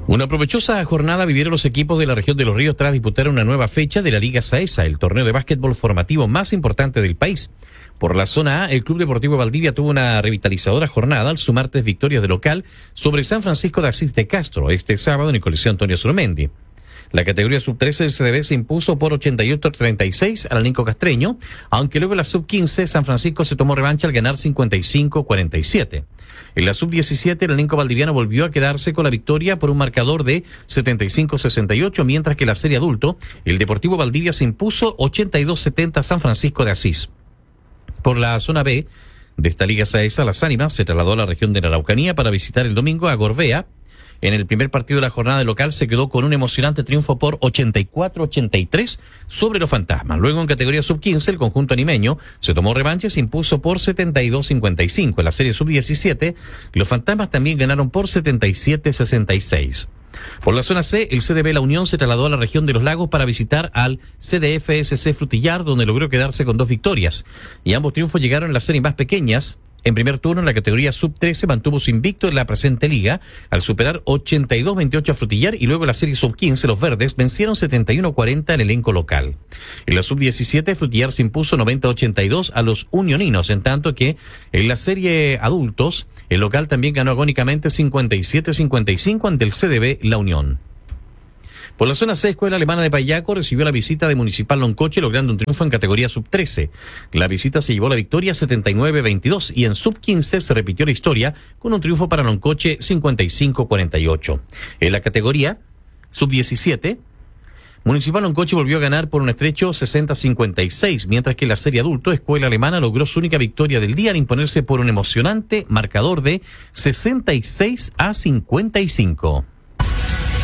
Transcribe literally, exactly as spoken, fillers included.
Una provechosa jornada vivieron los equipos de la región de Los Ríos tras disputar una nueva fecha de la Liga Saesa, el torneo de básquetbol formativo más importante del país. Por la zona A, el Club Deportivo Valdivia tuvo una revitalizadora jornada al sumar tres victorias de local sobre San Francisco de Asís de Castro este sábado en el Coliseo Antonio Surmendi. La categoría sub trece del C D B se impuso por ochenta y ocho a treinta y seis al Alenco Castreño, aunque luego en la sub quince San Francisco se tomó revancha al ganar cincuenta y cinco a cuarenta y siete. En la sub diecisiete el Alenco Valdiviano volvió a quedarse con la victoria por un marcador de setenta y cinco a sesenta y ocho, mientras que en la serie adulto el Deportivo Valdivia se impuso ochenta y dos a setenta a San Francisco de Asís. Por la zona B de esta Liga Saesa, Las Ánimas se trasladó a la región de la Araucanía para visitar el domingo a Gorbea. En el primer partido de la jornada de local se quedó con un emocionante triunfo por ochenta y cuatro a ochenta y tres sobre los Fantasmas. Luego en categoría sub quince el conjunto animeño se tomó revancha y se impuso por setenta y dos a cincuenta y cinco. En la serie sub diecisiete los Fantasmas también ganaron por setenta y siete a sesenta y seis. Por la zona C, el C D B La Unión se trasladó a la región de Los Lagos para visitar al C D F S C Frutillar, donde logró quedarse con dos victorias. Y ambos triunfos llegaron en las series más pequeñas. En primer turno, en la categoría sub trece, mantuvo su invicto en la presente liga al superar ochenta y dos a veintiocho a Frutillar, y luego en la serie sub quince, los verdes vencieron setenta y uno a cuarenta al elenco local. En la sub diecisiete, Frutillar se impuso noventa a ochenta y dos a los unioninos, en tanto que en la serie adultos, el local también ganó agónicamente cincuenta y siete a cincuenta y cinco ante el C D B La Unión. Por la zona C, Escuela Alemana de Payaco recibió la visita de Municipal Loncoche, logrando un triunfo en categoría sub trece. La visita se llevó la victoria setenta y nueve a veintidós, y en sub quince se repitió la historia con un triunfo para Loncoche cincuenta y cinco a cuarenta y ocho. En la categoría sub diecisiete, Municipal Loncoche volvió a ganar por un estrecho sesenta a cincuenta y seis, mientras que en la serie adulto, Escuela Alemana logró su única victoria del día al imponerse por un emocionante marcador de sesenta y seis a cincuenta y cinco.